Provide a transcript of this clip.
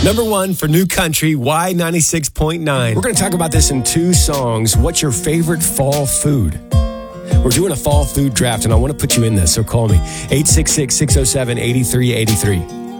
Number one for New Country, Y96.9. We're going to talk about this in 2 songs. What's your favorite fall food? We're doing a fall food draft, and I want to put you in this, so call me. 866-607-8383.